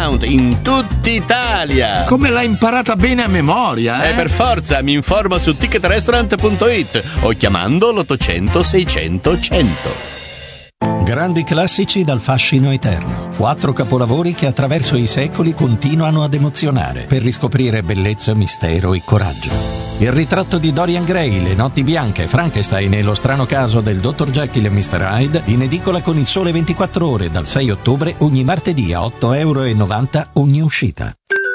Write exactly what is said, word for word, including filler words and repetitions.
discount in tutta Italia. Come l'hai imparata bene a memoria, eh? Eh, per forza, mi informo su ticket restaurant punto it o chiamando l'ottocento seicento cento. Grandi classici dal fascino eterno. Quattro capolavori che attraverso i secoli continuano ad emozionare per riscoprire bellezza, mistero e coraggio. Il ritratto di Dorian Gray, Le notti bianche, Frankenstein e Lo strano caso del dottor Jekyll e mister Hyde in edicola con Il Sole ventiquattro Ore dal sei ottobre ogni martedì a otto e novanta euro ogni uscita.